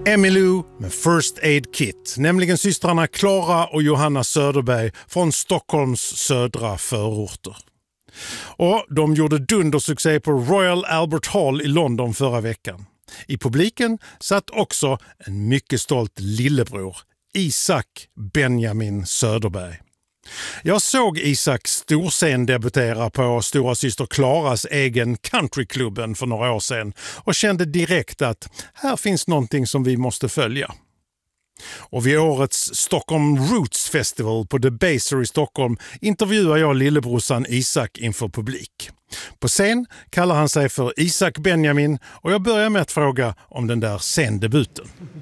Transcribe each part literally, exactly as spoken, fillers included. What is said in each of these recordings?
Emmylou med First Aid Kit, nämligen systrarna Klara och Johanna Söderberg från Stockholms södra förorter. Och de gjorde dundersuccé på Royal Albert Hall i London förra veckan. I publiken satt också en mycket stolt lillebror, Isak Benjamin Söderberg. Jag såg Isak storscen debutera på stora syster Klaras egen countryklubben för några år sedan och kände direkt att här finns någonting som vi måste följa. Och vid årets Stockholm Roots Festival på The Baser i Stockholm intervjuar jag lillebrorsan Isak inför publik. På scen kallar han sig för Isak Benjamin och jag börjar med att fråga om den där scendebuten.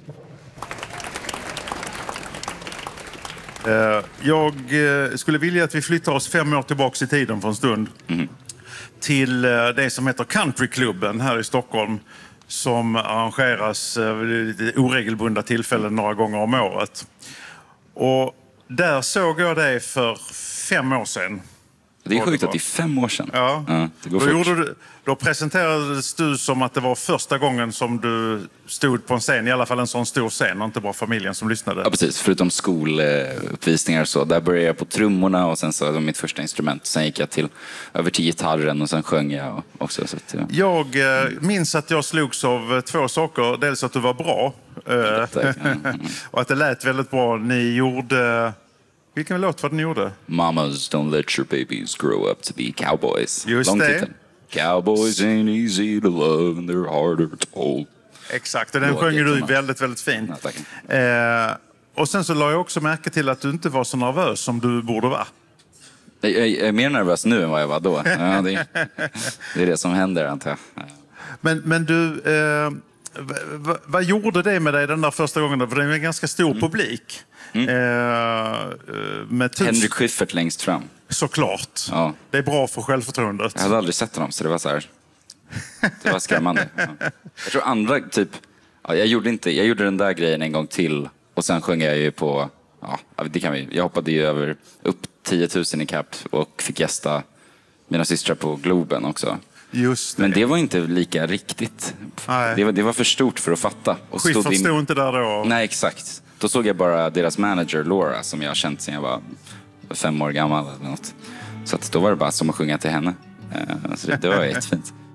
Jag skulle vilja att vi flyttar oss fem år tillbaka i tiden för en stund. Mm. Till det som heter Countryklubben här i Stockholm, som arrangeras vid oregelbundna tillfällen några gånger om året. Och där såg jag dig för fem år sedan. Det är sjukt att det är fem år sedan. Ja. Ja, det går då, fort. gjorde du, då presenterades du som att det var första gången som du stod på en scen, i alla fall en sån stor scen, och inte bara familjen som lyssnade. Ja, precis. Förutom skoluppvisningar och så. Där började jag på trummorna och sen så var det mitt första instrument. Sen gick jag till över till gitarren och sen sjöng jag också. Så att, ja. Jag eh, minns att jag slogs av två saker. Dels att du var bra. Eh, och att det lät väldigt bra. Ni gjorde... Vilken låt var det ni gjorde? Mamas don't let your babies grow up to be cowboys. Just Lång det. titel. Cowboys ain't easy to love and they're harder to hold. Exakt, och den Låt sjöng du jättemå. väldigt, väldigt fint. Ja, tack. Eh, och sen så la jag också märke till att du inte var så nervös som du borde vara. Jag, jag är mer nervös nu än vad jag var då. Ja, det, det är det som händer, antar jag. Ja. Men, men du, eh, v- v- vad gjorde det med dig den där första gången? För det är en ganska stor mm. publik. Mm. Eh, med tus- Henrik Schyffert längst fram. Såklart. Ja. Det är bra för självförtroendet. Jag hade aldrig sett honom, så det var så här. Det var skrämmande. Ja. Jag tror andra, typ... Ja, jag, gjorde inte, jag gjorde den där grejen en gång till. Och sen sjöng jag ju på... Ja, det kan vi. Jag hoppade ju över upp tio tusen i kapp och fick gästa mina systrar på Globen också. Just det. Men det var inte lika riktigt. Det var, det var för stort för att fatta. Och Schyffert stod in... stod inte där då? Nej, exakt. Då såg jag bara deras manager Laura, som jag har känt sedan jag var fem år gammal eller något. Så att då var det bara som att sjunga till henne. Så det, det var jättefint.